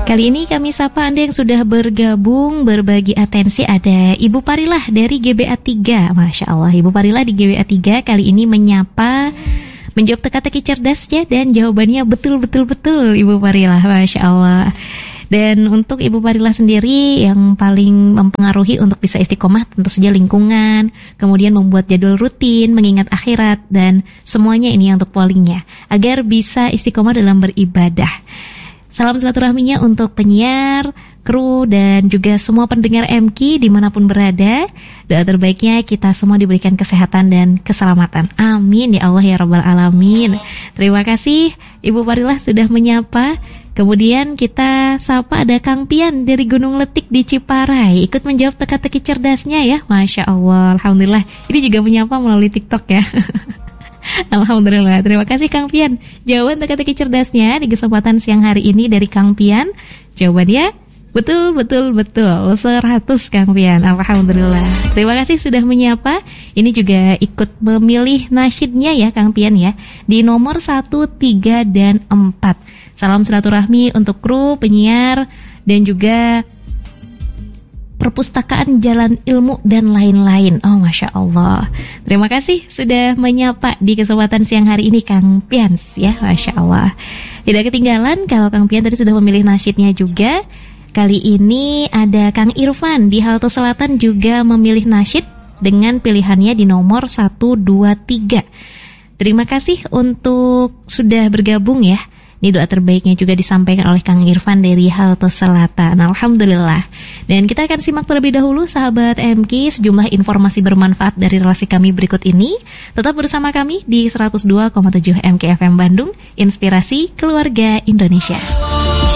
Kali ini kami sapa Anda yang sudah bergabung berbagi atensi. Ada Ibu Parilah dari GBA 3. Masya Allah, Ibu Parilah di GBA 3 kali ini menjawab teka-teki cerdasnya dan jawabannya betul-betul Ibu Parilah. Masya Allah. Dan untuk Ibu Parilah sendiri yang paling mempengaruhi untuk bisa istiqomah tentu saja lingkungan, kemudian membuat jadwal rutin, mengingat akhirat, dan semuanya ini untuk pollingnya agar bisa istiqomah dalam beribadah. Salam silaturahminya untuk penyiar, kru, dan juga semua pendengar MQ dimanapun berada. Doa terbaiknya kita semua diberikan kesehatan dan keselamatan. Amin ya Allah ya Rabbal Alamin. Terima kasih Ibu Parilah sudah menyapa. Kemudian kita sapa ada Kang Pian dari Gunung Letik di Ciparai, ikut menjawab teka-teki cerdasnya ya. Masya Allah, Alhamdulillah. Ini juga menyapa melalui TikTok ya. Alhamdulillah, terima kasih Kang Pian. Jawaban teka-teki cerdasnya di kesempatan siang hari ini dari Kang Pian. Jawabannya betul 100 Kang Pian. Alhamdulillah. Terima kasih sudah menyapa. Ini juga ikut memilih nasyidnya ya Kang Pian ya, di nomor 1, 3, dan 4. Salam silaturahmi untuk kru, penyiar, dan juga perpustakaan Jalan Ilmu dan lain-lain. Oh Masya Allah. Terima kasih sudah menyapa di kesempatan siang hari ini Kang Pians ya. Masya Allah. Tidak ketinggalan kalau Kang Pian tadi sudah memilih nasyidnya juga. Kali ini ada Kang Irfan di Halte Selatan juga memilih nasyid dengan pilihannya di nomor 1, 2, 3. Terima kasih untuk sudah bergabung ya. Ini doa terbaiknya juga disampaikan oleh Kang Irfan dari Halte Selatan. Alhamdulillah. Dan kita akan simak terlebih dahulu sahabat MQ sejumlah informasi bermanfaat dari relasi kami berikut ini. Tetap bersama kami di 102,7 MQ FM Bandung, Inspirasi Keluarga Indonesia.